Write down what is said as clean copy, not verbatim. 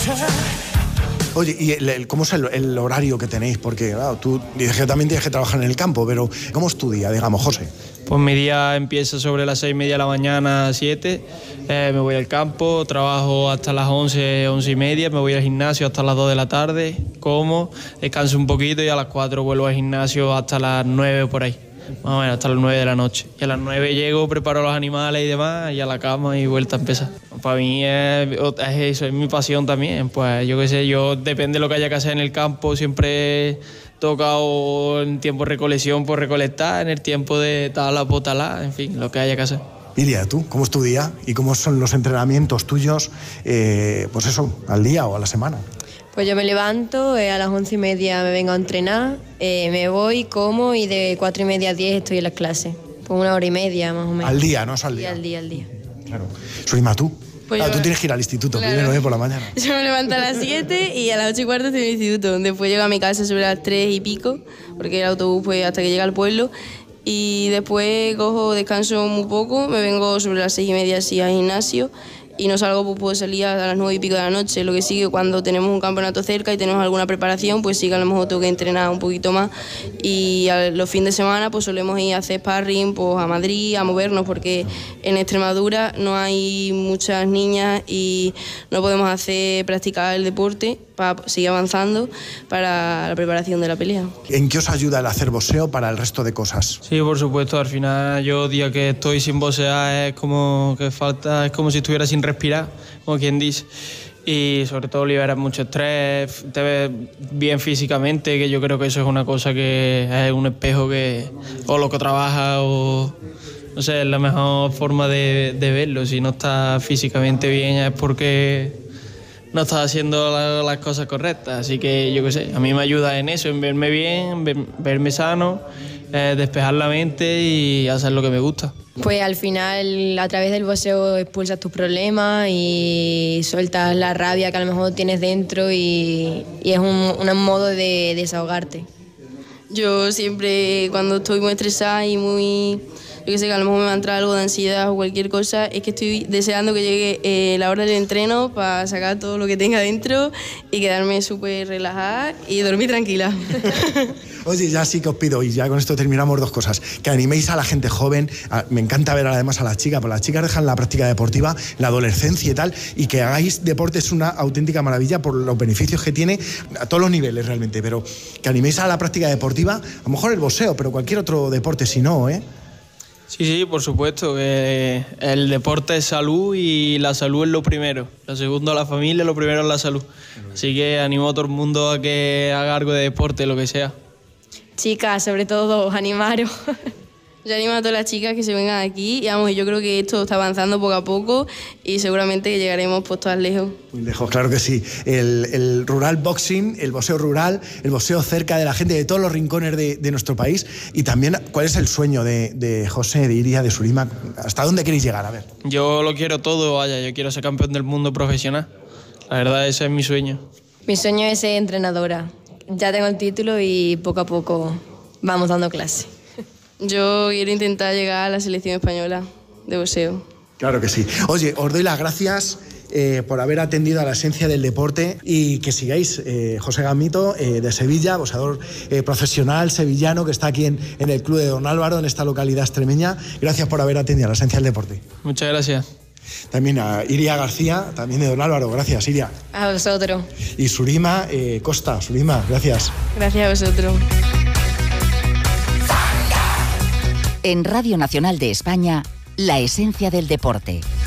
Oye, ¿y cómo es el horario que tenéis? Porque claro, tú dices que también tienes que trabajar en el campo, pero ¿cómo es tu día, digamos, José? Pues mi día empieza sobre las 6:30 de la mañana, 7. Me voy al campo, trabajo hasta las 11, 11:30, me voy al gimnasio hasta las 2 de la tarde, como, descanso un poquito y a las 4 vuelvo al gimnasio hasta las 9 por ahí. Más o menos hasta las 9 de la noche. Y a las 9 llego, preparo los animales y demás, y a la cama y vuelta a empezar. Para mí es eso, es mi pasión también. Pues yo qué sé, depende de lo que haya que hacer en el campo, siempre he tocado en tiempo de recolección por recolectar, en el tiempo de tala por talar, en fin, lo que haya que hacer. Iria, ¿tú cómo es tu día y cómo son los entrenamientos tuyos, pues eso, al día o a la semana? Pues yo me levanto, a las 11:30 me vengo a entrenar, me voy, como y de 4:30 a 10 estoy en las clases. Pues 1 hora y media más o menos. Al día, ¿no? Es al día. Al día. Claro. Surima, ¿tú? Pues tú tienes que ir al instituto, claro, primero, por la mañana. Yo me levanto a las 7 y a las 8:15 estoy en el instituto. Después llego a mi casa sobre las 3 y pico, porque el autobús pues hasta que llega al pueblo. Y después descanso muy poco, me vengo sobre las 6:30 así al gimnasio. Y no salgo, pues puedo salir a las 9 y pico de la noche. Lo que sigue cuando tenemos un campeonato cerca y tenemos alguna preparación, pues sí que a lo mejor tengo que entrenar un poquito más. Y los fines de semana pues solemos ir a hacer sparring pues, a Madrid, a movernos, porque en Extremadura no hay muchas niñas y no podemos practicar el deporte para seguir avanzando para la preparación de la pelea. ¿En qué os ayuda el hacer boxeo para el resto de cosas? Sí, por supuesto, al final yo día que estoy sin boxear es como si estuviera sin respirar, como quien dice. Y sobre todo liberas mucho estrés, te ves bien físicamente, que yo creo que eso es una cosa que es un espejo o lo que trabajas o no sé, es la mejor forma de verlo. Si no estás físicamente bien es porque no estás haciendo las cosas correctas. Así que yo qué sé, a mí me ayuda en eso, en verme bien, verme sano, despejar la mente y hacer lo que me gusta. Pues al final a través del boxeo expulsas tus problemas y sueltas la rabia que a lo mejor tienes dentro y es un modo de desahogarte. Yo siempre cuando estoy muy estresada y yo que sé que a lo mejor me va a entrar algo de ansiedad o cualquier cosa, es que estoy deseando que llegue la hora del entreno para sacar todo lo que tenga dentro y quedarme súper relajada y dormir tranquila. Oye, ya sí que os pido, y ya con esto terminamos, 2 cosas. Que animéis a la gente joven, me encanta ver además a las chicas, porque las chicas dejan la práctica deportiva, la adolescencia y tal, y que hagáis deporte es una auténtica maravilla por los beneficios que tiene a todos los niveles realmente, pero que animéis a la práctica deportiva, a lo mejor el boxeo, pero cualquier otro deporte si no, ¿eh? Sí, por supuesto. El deporte es salud y la salud es lo primero. Lo segundo, la familia, lo primero es la salud. Así que animo a todo el mundo a que haga algo de deporte, lo que sea. Chicas, sobre todo, animaros. Yo animo a todas las chicas que se vengan aquí y yo creo que esto está avanzando poco a poco y seguramente llegaremos pues todas lejos. Muy lejos, claro que sí. El rural boxing, el boxeo rural, el boxeo cerca de la gente de todos los rincones de nuestro país. Y también, ¿cuál es el sueño de José, de Iria, de Surima? ¿Hasta dónde queréis llegar? A ver. Yo lo quiero todo, vaya, yo quiero ser campeón del mundo profesional. La verdad, ese es mi sueño. Mi sueño es ser entrenadora. Ya tengo el título y poco a poco vamos dando clase. Yo quiero intentar llegar a la selección española de boxeo. Claro que sí. Oye, os doy las gracias por haber atendido a la esencia del deporte y que sigáis. José Gamito, de Sevilla, boxeador profesional sevillano que está aquí en el Club de Don Álvaro, en esta localidad extremeña. Gracias por haber atendido a la esencia del deporte. Muchas gracias. También a Iria García, también de Don Álvaro. Gracias, Iria. A vosotros. Y Surima Costa. Surima, gracias. Gracias a vosotros. En Radio Nacional de España, la esencia del deporte.